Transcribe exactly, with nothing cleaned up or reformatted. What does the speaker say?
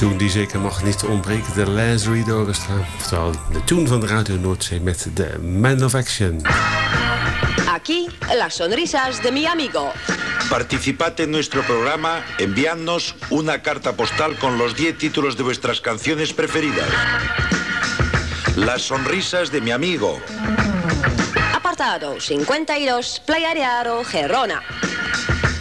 tune die zeker mag niet ontbreken, de Lazaridor Orchestra. Oftewel de tune van de Radio Noordzee met de Man of Action. Aquí, las sonrisas de mi amigo. Participad en nuestro programa enviándonos una carta postal con los diez títulos de vuestras canciones preferidas. Las sonrisas de mi amigo. Apartado cincuenta y dos, Playa de Aro, Gerona.